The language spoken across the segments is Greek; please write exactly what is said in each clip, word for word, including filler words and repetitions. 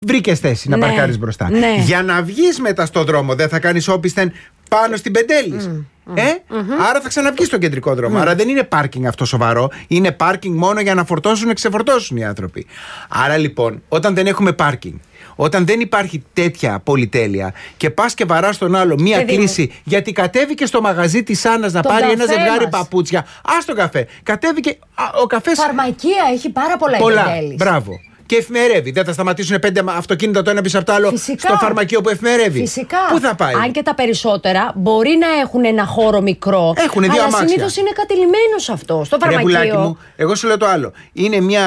βρήκες θέση να ναι. παρκάρεις μπροστά. Ναι. Για να βγεις μετά στο δρόμο, δεν θα κάνεις όπισθεν πάνω στην Πεντέλης. Mm. Ε? Mm-hmm. Άρα θα ξαναβγείς στον κεντρικό δρόμο. Mm. Άρα δεν είναι πάρκινγκ αυτό σοβαρό. Είναι πάρκινγκ μόνο για να φορτώσουν και ξεφορτώσουν οι άνθρωποι. Άρα λοιπόν, όταν δεν έχουμε πάρκινγκ, όταν δεν υπάρχει τέτοια πολυτέλεια και πας και βαράς τον άλλο μία Παιδί κλίση μου. Γιατί κατέβηκε στο μαγαζί της Άννας να τον πάρει ένα ζευγάρι παπούτσια. Ας τον καφέ. Κατέβηκε ο καφές. Φαρμακεία έχει πάρα πολλά, πολλά. Μπράβο. Και εφημερεύει. Δεν θα σταματήσουν πέντε αυτοκίνητα το ένα πίσω από το άλλο Φυσικά. Στο φαρμακείο που εφημερεύει. Φυσικά. Πού θα πάει? Αν και τα περισσότερα μπορεί να έχουν ένα χώρο μικρό. Έχουν δύο αλλά αμάξια. Συνήθως είναι κατηλημμένος αυτό. Στο φαρμακείο. Μου, εγώ σου λέω το άλλο. Είναι μια,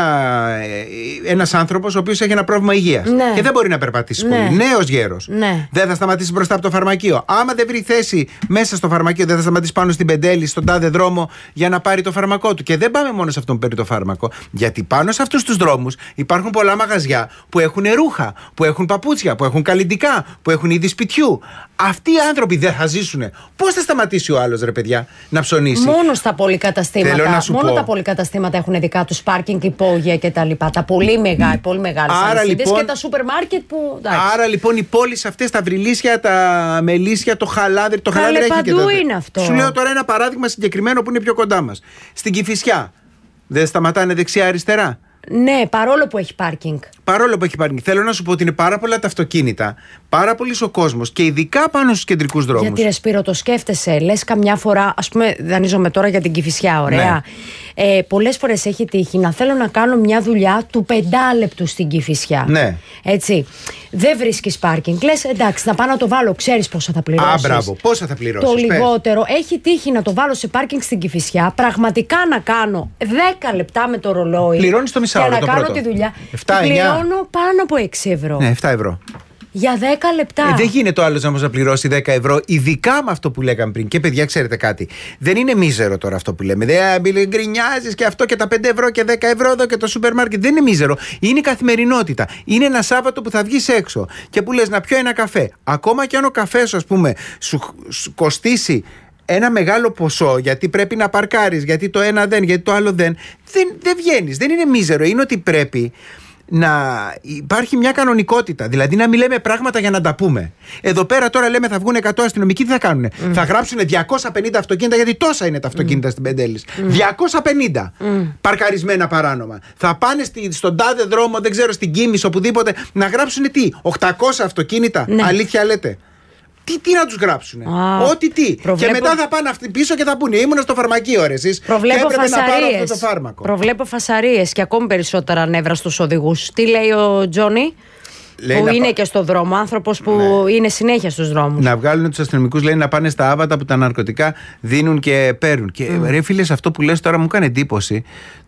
ένας άνθρωπος ο οποίος έχει ένα πρόβλημα υγείας. Ναι. Και δεν μπορεί να περπατήσει ναι. πολύ. Νέος γέρος. Ναι. Δεν θα σταματήσει μπροστά από το φαρμακείο. Άμα δεν βρει θέση μέσα στο φαρμακείο, δεν θα σταματήσει πάνω στην Πεντέλη, στον τάδε δρόμο για να πάρει το φάρμακό του. Και δεν πάμε μόνο σε αυτόν που παίρνει το φάρμακο. Γιατί πάνω σε αυτούς τους δρόμους υπάρχουν πολλά μαγαζιά που έχουν ρούχα, που έχουν παπούτσια, που έχουν καλλυντικά, που έχουν είδη σπιτιού. Αυτοί οι άνθρωποι δεν θα ζήσουνε. Πώς θα σταματήσει ο άλλος, ρε παιδιά, να ψωνίσει? Μόνο στα πολυκαταστήματα. Μόνο πω. Τα πολυκαταστήματα έχουν δικά τους πάρκινγκ, υπόγεια κτλ. Τα πολύ μεγάλα, πολύ μεγάλες αλυσίδες λοιπόν, και τα σούπερ μάρκετ που. Εντάξει. Άρα λοιπόν οι πόλεις αυτές, τα Βρυλίσια, τα Μελίσια, το Χαλάδρι, το Χαλάδρι έχει και παντού είναι αυτό. Σου λέω τώρα ένα παράδειγμα συγκεκριμένο που είναι πιο κοντά μας. Στην Κηφισιά δεν σταματάνε δεξιά-αριστερά? Ναι, παρόλο που έχει πάρκινγκ. Παρόλο που έχει πάρκινγκ. Θέλω να σου πω ότι είναι πάρα πολλά τα αυτοκίνητα, πάρα πολύς ο κόσμος και ειδικά πάνω στους κεντρικούς δρόμους. Γιατί ρε Σπύρο, το σκέφτεσαι, λες καμιά φορά, ας πούμε, δανείζομαι τώρα για την Κηφισιά, ωραία. Ναι. Ε, πολλές φορές έχει τύχει να θέλω να κάνω μια δουλειά του πεντάλεπτου στην Κηφισιά. Ναι. Έτσι. Δεν βρίσκεις πάρκινγκ. Λες εντάξει, να πάω να το βάλω, ξέρεις πόσα θα πληρώσεις. Α, μπράβο, πόσα θα πληρώσεις? Το λιγότερο. Έχει τύχει να το βάλω σε πάρκινγκ στην Κηφισιά, πραγματικά να κάνω δέκα λεπτά με το ρολόι. Πληρώνεις το μισάωρο. Για να το κάνω πρώτο. τη δουλειά. εφτά, πληρώνω πάνω από έξι ευρώ. Ναι, επτά ευρώ. Για δέκα λεπτά. Ε, δεν γίνεται ο άλλος να μας να πληρώσει δέκα ευρώ, ειδικά με αυτό που λέγαμε πριν. Και παιδιά, ξέρετε κάτι. Δεν είναι μίζερο τώρα αυτό που λέμε. Δεν γκρινιάζεις και αυτό και τα πέντε ευρώ και δέκα ευρώ εδώ και το σούπερ μάρκετ. Δεν είναι μίζερο. Είναι καθημερινότητα. Είναι ένα Σάββατο που θα βγεις έξω και που λες να πιω ένα καφέ. Ακόμα και αν ο καφές, ας πούμε, σου, σου κοστίσει ένα μεγάλο ποσό, γιατί πρέπει να παρκάρεις, γιατί το ένα δεν, γιατί το άλλο δεν. Δεν, δεν βγαίνεις. Δεν είναι μίζερο. Είναι ότι πρέπει να υπάρχει μια κανονικότητα. Δηλαδή να μην λέμε πράγματα για να τα πούμε. Εδώ πέρα τώρα λέμε θα βγουν εκατό αστυνομικοί, τι θα κάνουνε? Mm. Θα γράψουν διακόσια πενήντα αυτοκίνητα, γιατί τόσα είναι τα αυτοκίνητα mm. στην Πεντέλης. Mm. διακόσια πενήντα mm. παρκαρισμένα παράνομα. Θα πάνε στη, στον τάδε δρόμο, δεν ξέρω, στην Κίμης, οπουδήποτε, να γράψουν τι, οκτακόσια αυτοκίνητα. Ναι. Αλήθεια λέτε? Τι, τι να τους γράψουνε? Ah, Ό,τι τι. Προβλέπω... Και μετά θα πάνε αυτοί πίσω και θα πούνε ήμουνα στο φαρμακείο, ρε εσείς. Προβλέπω και έπρεπε φασαρίες. να πάρω αυτό το φάρμακο. Προβλέπω φασαρίες και ακόμη περισσότερα νεύρα στους οδηγούς. Τι λέει ο Τζόνι? Λέει που είναι πα... και στο δρόμο, άνθρωπος που ναι. είναι συνέχεια στους δρόμους. Να βγάλουν τους αστυνομικούς, λέει, να πάνε στα άβατα που τα ναρκωτικά δίνουν και παίρνουν. Και mm. ρε φίλες, αυτό που λες τώρα μου κάνει εντύπωση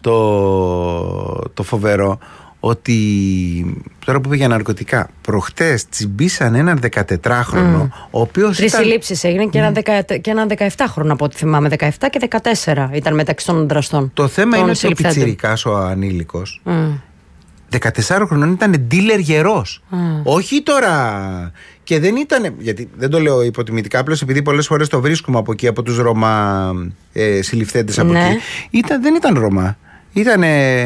το, το φοβερό. Ότι τώρα που είπε για ναρκωτικά, προχτές τσιμπήσαν έναν δεκατετράχρονο, mm. ο οποίος. Τρεις ήταν... συλλήψεις έγιναν και, mm. έναν δεκα... και έναν δεκαεφτάχρονο από ό,τι θυμάμαι. δεκαεπτά και δεκατέσσερα ήταν μεταξύ των δραστών. Το θέμα είναι ότι ο πιτσιρικάς, ο ανήλικος, mm. δεκατεσσάρων χρονών, ήταν dealer γερός. Mm. Όχι τώρα. Και δεν ήταν. Γιατί δεν το λέω υποτιμητικά, απλώς επειδή πολλές φορές το βρίσκουμε από εκεί, από τους Ρωμά ε, συλληφθέντες από ναι. εκεί. Ήταν, δεν ήταν Ρωμά. Ήταν.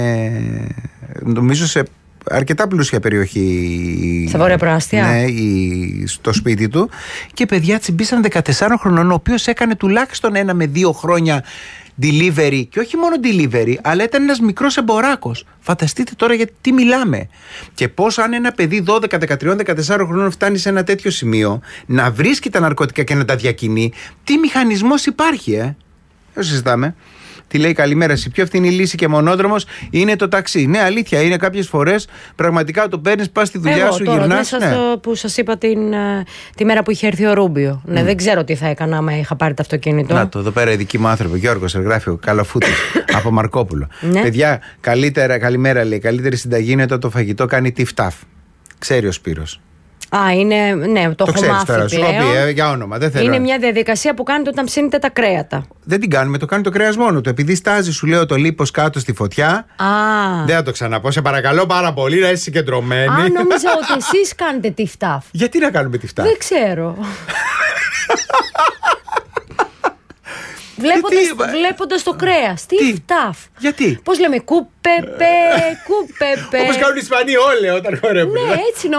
Νομίζω σε αρκετά πλούσια περιοχή. Στα βόρεια προάστια. Ναι, στο σπίτι του. Και παιδιά τσιμπήσαν δεκατεσσάρων χρονών, ο οποίος έκανε τουλάχιστον ένα με δύο χρόνια delivery. Και όχι μόνο delivery, αλλά ήταν ένας μικρός εμποράκος. Φανταστείτε τώρα γιατί τι μιλάμε. Και πώς αν ένα παιδί δώδεκα, δεκατρία, δεκατέσσερα χρονών φτάνει σε ένα τέτοιο σημείο να βρίσκει τα ναρκωτικά και να τα διακινεί, τι μηχανισμός υπάρχει, ε? Δεν συζητάμε. Τι λέει, καλημέρα. Η πιο φθηνή λύση και μονόδρομος είναι το ταξί. Ναι, αλήθεια είναι. Κάποιες φορές πραγματικά το παίρνεις, πας στη δουλειά Εγώ, σου, τώρα, γυρνάς. Ναι, το που σας είπα την, τη μέρα που είχε έρθει ο Ρούμπιο. Mm. Ναι, δεν ξέρω τι θα έκανα άμα είχα πάρει το αυτοκίνητο. Να το, εδώ πέρα η δική μου άνθρωπο, Γιώργος Εργράφιο, Καλοφούτης από Μαρκόπουλο. Ναι. Παιδιά, καλύτερα, καλημέρα λέει. Καλύτερη συνταγή είναι όταν το φαγητό κάνει τιφτάφ. Ξέρει ο Σπύρος. Α, είναι, ναι, το, το έχω μάθει τώρα, πλέον. Σου πει, ε, για όνομα, δεν θέλω. Είναι μια διαδικασία που κάνετε όταν ψήνετε τα κρέατα. Δεν την κάνουμε, το κάνει το κρέας μόνο του. Επειδή στάζει, σου λέω, το λίπος κάτω στη φωτιά. Α. Δεν θα το ξαναπώ. Σε παρακαλώ πάρα πολύ να είσαι συγκεντρωμένη. Α, νόμιζα ότι εσείς κάνετε τιφτάφ. Γιατί να κάνουμε τιφτάφ? Δεν ξέρω. Βλέποντας το κρέας. Τι φτάφ. Γιατί? Πώς λέμε, κούπεπε, κούπεπε. Όπως κάνουν οι Ισπανοί όλοι όταν χορεύουν. Ναι, έτσι